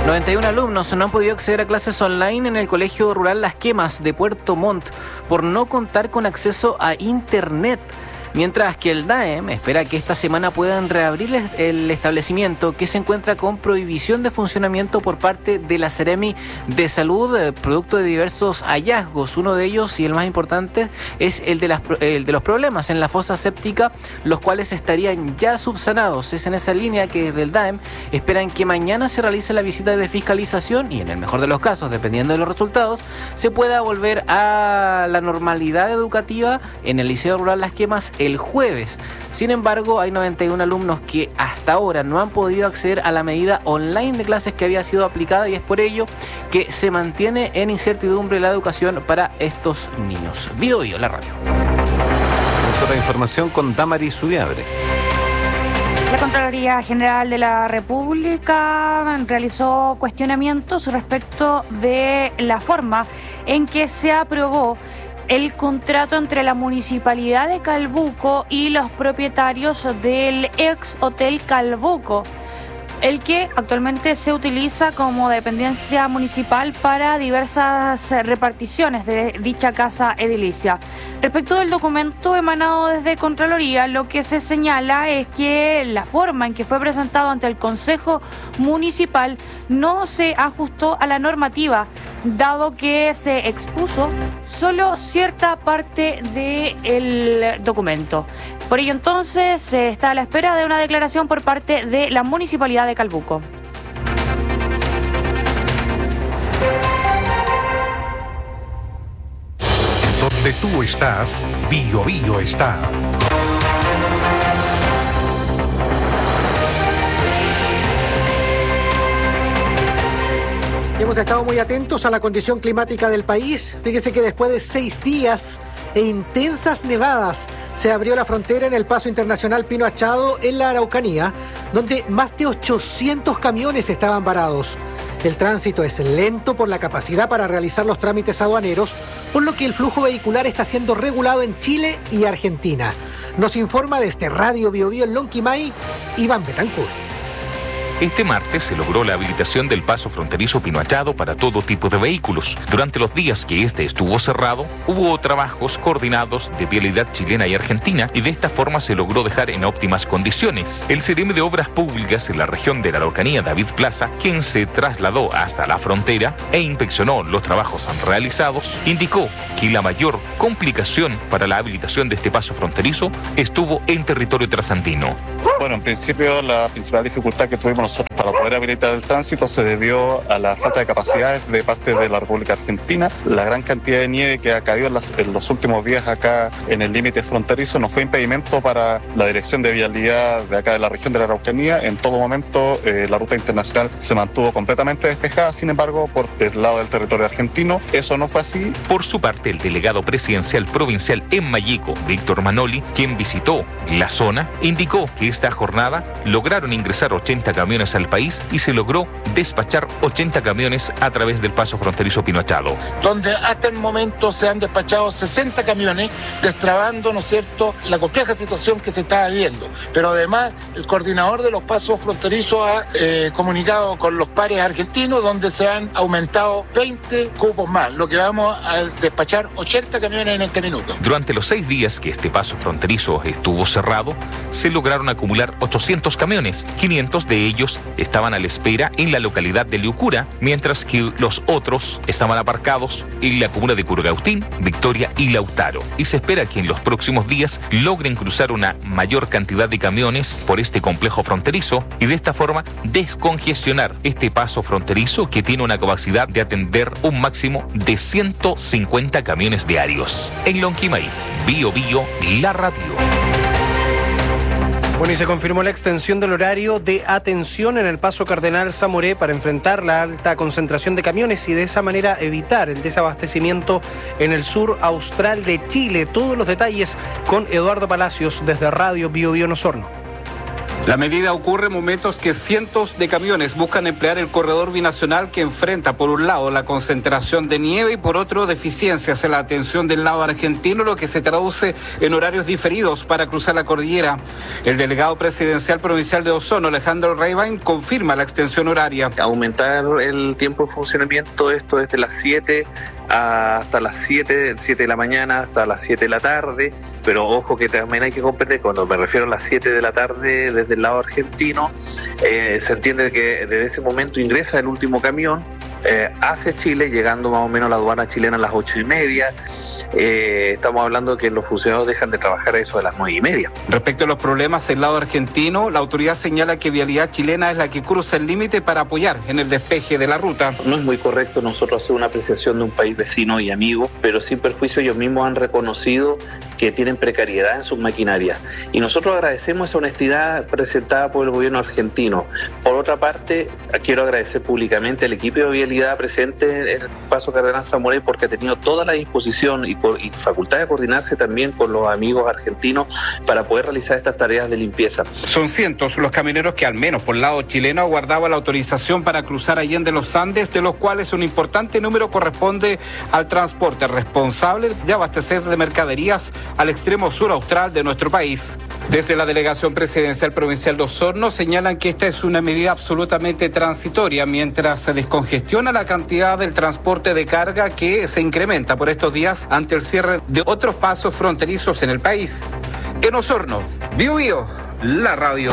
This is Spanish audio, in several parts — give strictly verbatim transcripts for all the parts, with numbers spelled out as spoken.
noventa y uno alumnos no han podido acceder a clases online en el Colegio Rural Las Quemas de Puerto Montt por no contar con acceso a internet. Mientras que el D A E M espera que esta semana puedan reabrir el establecimiento, que se encuentra con prohibición de funcionamiento por parte de la Seremi de Salud, producto de diversos hallazgos. Uno de ellos, y el más importante, es el de, las, el de los problemas en la fosa séptica, los cuales estarían ya subsanados. Es en esa línea que desde el D A E M esperan que mañana se realice la visita de fiscalización y, en el mejor de los casos, dependiendo de los resultados, se pueda volver a la normalidad educativa en el Liceo Rural Las Quemas el jueves. Sin embargo, hay noventa y uno alumnos que hasta ahora no han podido acceder a la medida online de clases que había sido aplicada, y es por ello que se mantiene en incertidumbre la educación para estos niños. Bio Bio, la radio. Otra información con Damaris Ubiabre. La Contraloría General de la República realizó cuestionamientos respecto de la forma en que se aprobó el contrato entre la Municipalidad de Calbuco y los propietarios del ex Hotel Calbuco, el que actualmente se utiliza como dependencia municipal para diversas reparticiones de dicha casa edilicia. Respecto del documento emanado desde Contraloría, lo que se señala es que la forma en que fue presentado ante el Consejo Municipal no se ajustó a la normativa, dado que se expuso solo cierta parte del documento. Por ello, entonces, se está a la espera de una declaración por parte de la Municipalidad de Calbuco. Donde tú estás, Bio Bio está. Hemos estado muy atentos a la condición climática del país. Fíjese que después de seis días e intensas nevadas, se abrió la frontera en el Paso Internacional Pino Achado, en la Araucanía, donde más de ochocientos camiones estaban varados. El tránsito es lento por la capacidad para realizar los trámites aduaneros, por lo que el flujo vehicular está siendo regulado en Chile y Argentina. Nos informa desde Radio Bio Bio en Lonquimay, Iván Betancourt. Este martes se logró la habilitación del paso fronterizo Pino Achado para todo tipo de vehículos. Durante los días que este estuvo cerrado, hubo trabajos coordinados de vialidad chilena y argentina, y de esta forma se logró dejar en óptimas condiciones. El Seremi de Obras Públicas en la región de la Araucanía, David Plaza, quien se trasladó hasta la frontera e inspeccionó los trabajos realizados, indicó que la mayor complicación para la habilitación de este paso fronterizo estuvo en territorio trasandino. Bueno, en principio la principal dificultad que tuvimos nosotros para poder habilitar el tránsito se debió a la falta de capacidades de parte de la República Argentina. La gran cantidad de nieve que ha caído en, las, en los últimos días acá en el límite fronterizo no fue impedimento para la dirección de vialidad de acá de la región de la Araucanía. En todo momento eh, la ruta internacional se mantuvo completamente despejada. Sin embargo, por el lado del territorio argentino, eso no fue así. Por su parte, el delegado presidencial provincial en Mayeco, Víctor Manoli, quien visitó la zona, indicó que esta jornada lograron ingresar ochenta camiones al país y se logró despachar ochenta camiones a través del paso fronterizo Pino Achado, donde hasta el momento se han despachado sesenta camiones, destrabando, ¿no es cierto?, la compleja situación que se está viviendo. Pero además, el coordinador de los pasos fronterizos ha eh, comunicado con los pares argentinos, donde se han aumentado veinte cupos más, lo que vamos a despachar ochenta camiones en este minuto. Durante los seis días que este paso fronterizo estuvo cerrado, se lograron acumular ochocientos camiones. quinientos de ellos estaban a la espera en la localidad de Liucura, mientras que los otros estaban aparcados en la comuna de Curgautín, Victoria y Lautaro. Y se espera que en los próximos días logren cruzar una mayor cantidad de camiones por este complejo fronterizo y de esta forma descongestionar este paso fronterizo, que tiene una capacidad de atender un máximo de ciento cincuenta camiones diarios. En Lonquimay, Bio Bio, la radio. Bueno, y se confirmó la extensión del horario de atención en el Paso Cardenal Zamoré para enfrentar la alta concentración de camiones y de esa manera evitar el desabastecimiento en el sur austral de Chile. Todos los detalles con Eduardo Palacios desde Radio Bio Bio en Osorno. La medida ocurre en momentos que cientos de camiones buscan emplear el corredor binacional que enfrenta por un lado la concentración de nieve y por otro deficiencias en la atención del lado argentino, lo que se traduce en horarios diferidos para cruzar la cordillera. El delegado presidencial provincial de Osorno, Alejandro Reivain, confirma la extensión horaria. Aumentar el tiempo de funcionamiento, esto desde las siete hasta las siete, siete de la mañana hasta las siete de la tarde, pero ojo que también hay que comprender, cuando me refiero a las siete de la tarde desde el lado argentino, eh, se entiende que desde ese momento ingresa el último camión eh, hacia Chile, llegando más o menos a la aduana chilena a las ocho y media. Eh, estamos hablando que los funcionarios dejan de trabajar a eso de las nueve y media. Respecto a los problemas del lado argentino, la autoridad señala que Vialidad Chilena es la que cruza el límite para apoyar en el despeje de la ruta. No es muy correcto nosotros hacer una apreciación de un país vecino y amigo, pero sin perjuicio ellos mismos han reconocido que tienen precariedad en sus maquinarias. Y nosotros agradecemos esa honestidad presentada por el gobierno argentino. Por otra parte, quiero agradecer públicamente al equipo de Vialidad presente en el Paso Cardenal Zamoré, porque ha tenido toda la disposición y, y facultad de coordinarse también con los amigos argentinos para poder realizar estas tareas de limpieza. Son cientos los camioneros que al menos por el lado chileno aguardaban la autorización para cruzar Allende los Andes, de los cuales un importante número corresponde al transporte responsable de abastecer de mercaderías al extremo sur austral de nuestro país. Desde la Delegación Presidencial Provincial de Osorno señalan que esta es una medida absolutamente transitoria mientras se descongestiona la cantidad del transporte de carga que se incrementa por estos días ante el cierre de otros pasos fronterizos en el país. En Osorno, Bio Bio, la radio.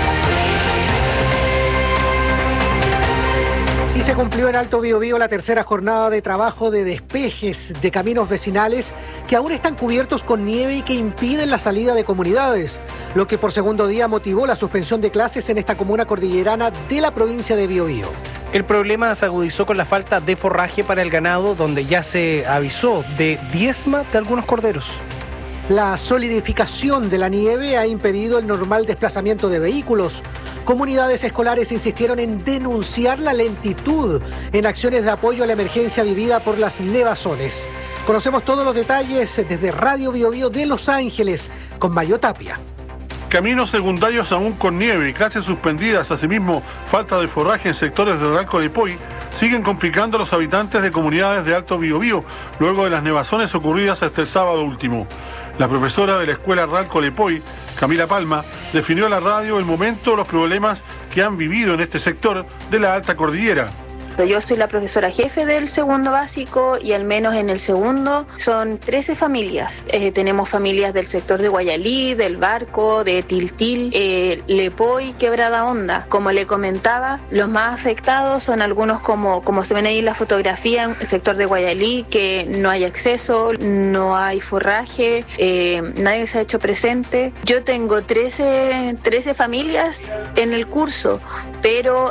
Y se cumplió en Alto Biobío la tercera jornada de trabajo de despejes de caminos vecinales que aún están cubiertos con nieve y que impiden la salida de comunidades, lo que por segundo día motivó la suspensión de clases en esta comuna cordillerana de la provincia de Biobío. El problema se agudizó con la falta de forraje para el ganado, donde ya se avisó de diezma de algunos corderos. La solidificación de la nieve ha impedido el normal desplazamiento de vehículos. Comunidades escolares insistieron en denunciar la lentitud en acciones de apoyo a la emergencia vivida por las nevazones. Conocemos todos los detalles desde Radio Biobío de Los Ángeles con Mario Tapia. Caminos secundarios aún con nieve, clases suspendidas, asimismo falta de forraje en sectores de Real Colepoy, siguen complicando a los habitantes de comunidades de Alto Biobío luego de las nevazones ocurridas hasta el sábado último. La profesora de la Escuela Real Colepoy, Camila Palma, definió a la radio el momento de los problemas que han vivido en este sector de la alta cordillera. Yo soy la profesora jefe del segundo básico y al menos en el segundo son trece familias. Eh, tenemos familias del sector de Guayalí, del Barco, de Tiltil, eh, Lepoy, Quebrada Honda. Como le comentaba, los más afectados son algunos como, como se ven ahí en la fotografía, en el sector de Guayalí, que no hay acceso, no hay forraje, eh, nadie se ha hecho presente. Yo tengo trece, trece familias en el curso, pero